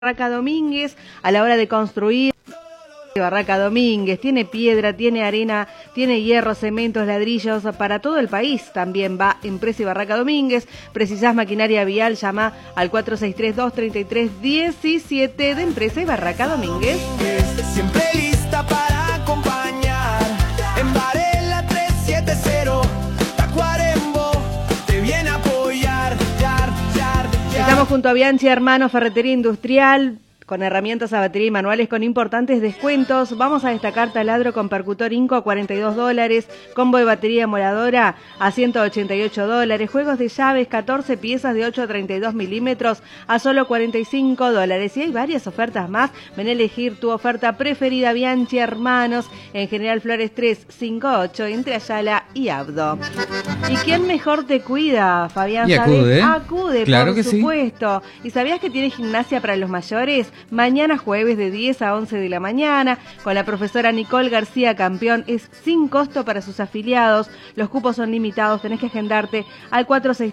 Barraca Domínguez a la hora de construir. Barraca Domínguez tiene piedra, tiene arena, tiene hierro, cementos, ladrillos para todo el país. También va Empresa y Barraca Domínguez. Precisás maquinaria vial, llama al 463-233-17 de Empresa y Barraca Domínguez. Siempre lista para acompañar. En Varela 370, Tacuarembó te viene a apoyar. Estamos junto a Bianchi Hermanos, Ferretería Industrial, con herramientas a batería y manuales con importantes descuentos. Vamos a destacar taladro con percutor Inco a $42, combo de batería moladora a $188, juegos de llaves 14 piezas de 8 a 32 milímetros a solo $45. Y hay varias ofertas más. Ven a elegir tu oferta preferida. Bianchi Hermanos, en General Flores 358, entre Ayala y Abdo. ¿Y quién mejor te cuida, Fabián? Y acude. Acude, claro, por que supuesto. Sí. ¿Y sabías que tiene gimnasia para los mayores? Mañana jueves de 10 a 11 de la mañana, con la profesora Nicole García Campeón. Es sin costo para sus afiliados. Los cupos son limitados. Tenés que agendarte al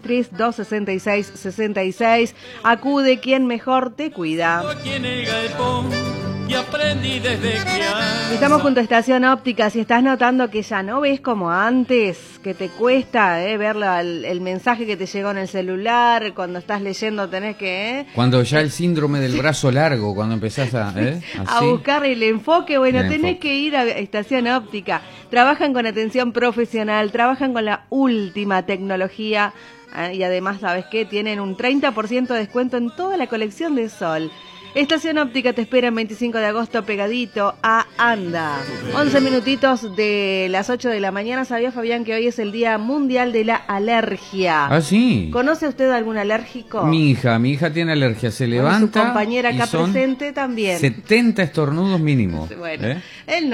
463-266-66. Acude, quien mejor te cuida. Y aprendí desde crianza. Estamos junto a Estación Óptica. Si estás notando que ya no ves como antes, que te cuesta ver el mensaje que te llegó en el celular, cuando estás leyendo tenés que... Cuando ya el síndrome del brazo largo, cuando empezás a buscar el enfoque, bueno, el tenés enfoque. que ir a Estación Óptica. Trabajan con atención profesional, trabajan con la última tecnología y además, ¿sabes qué? Tienen un 30% de descuento en toda la colección de Sol. Estación Óptica te espera el 25 de agosto pegadito a Anda. 11 minutitos de las 8 de la mañana. ¿Sabía, Fabián, que hoy es el Día Mundial de la Alergia? Ah, sí. ¿Conoce usted algún alérgico? Mi hija tiene alergia, se levanta. Su compañera acá y son presente también. 70 estornudos mínimo. Bueno, el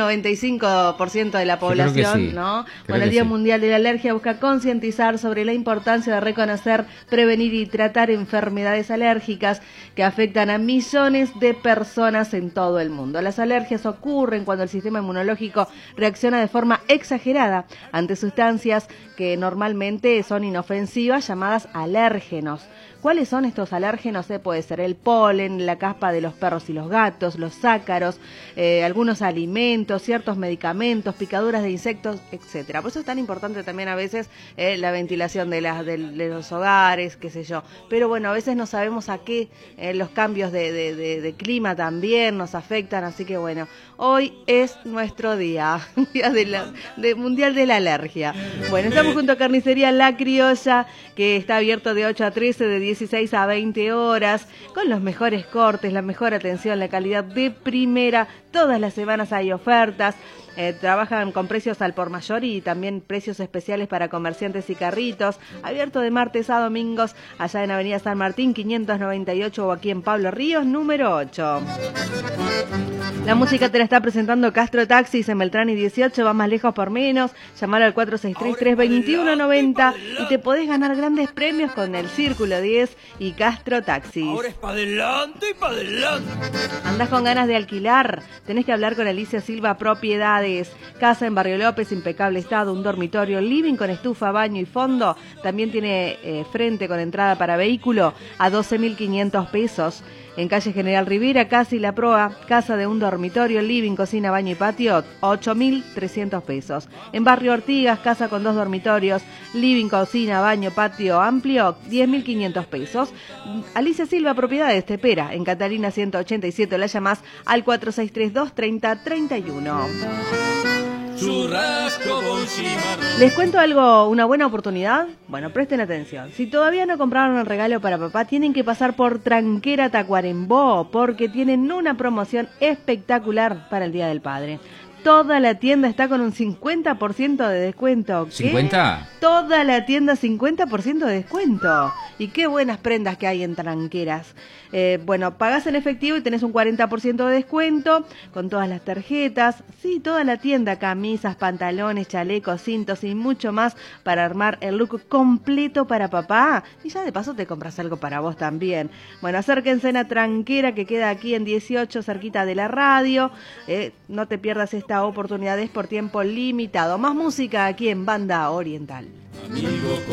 95% de la población, sí. ¿no? Creo Bueno, el que Día sí. Mundial de la Alergia busca concientizar sobre la importancia de reconocer, prevenir y tratar enfermedades alérgicas que afectan a millones de personas en todo el mundo. Las alergias ocurren cuando el sistema inmunológico reacciona de forma exagerada ante sustancias que normalmente son inofensivas, llamadas alérgenos. ¿Cuáles son estos alérgenos? Puede ser el polen, la caspa de los perros y los gatos, los ácaros, algunos alimentos, ciertos medicamentos, picaduras de insectos, etcétera. Por eso es tan importante también a veces la ventilación de los hogares, qué sé yo. Pero bueno, a veces no sabemos a qué los cambios de clima también nos afectan, así que bueno, hoy es nuestro día, mundial de la alergia. Bueno, estamos junto a Carnicería La Criolla, que está abierto de 8 a 13, de 16 a 20 horas, con los mejores cortes, la mejor atención, la calidad de primera. Todas las semanas hay ofertas. Trabajan con precios al por mayor y también precios especiales para comerciantes y carritos. Abierto de martes a domingos, allá en Avenida San Martín 598 o aquí en Pablo Ríos, número 8. La música te la está presentando Castro Taxis en Beltrán y 18, va más lejos por menos. Llamar al 463-321-90 y te podés ganar grandes premios con el Círculo 10 y Castro Taxis. Ahora es para adelante y para adelante. ¿Andás con ganas de alquilar? Tenés que hablar con Alicia Silva Propiedades. Casa en Barrio López, impecable estado, un dormitorio, living con estufa, baño y fondo. También tiene frente con entrada para vehículo a 12.500 pesos. En calle General Rivera, casi La Proa, casa de un dormitorio, living, cocina, baño y patio, 8.300 pesos. En Barrio Ortigas, casa con 2 dormitorios, living, cocina, baño, patio amplio, 10.500 pesos. Alicia Silva Propiedades te espera en Catalina 187, la llamás al 463-230-31. Churrasco con cimarrón. ¿Les cuento algo, una buena oportunidad? Bueno, presten atención. Si todavía no compraron el regalo para papá, tienen que pasar por Tranquera Tacuarembó, porque tienen una promoción espectacular para el Día del Padre. Toda la tienda está con un 50% de descuento. ¿Qué? ¿50? Toda la tienda 50% de descuento. Y qué buenas prendas que hay en Tranqueras. Bueno, pagás en efectivo y tenés un 40% de descuento con todas las tarjetas. Sí, toda la tienda, camisas, pantalones, chalecos, cintos y mucho más para armar el look completo para papá. Y ya de paso te compras algo para vos también. Bueno, acérquense a Tranquera, que queda aquí en 18, cerquita de la radio. No te pierdas esta oportunidad, es por tiempo limitado. Más música aquí en Banda Oriental. Amigo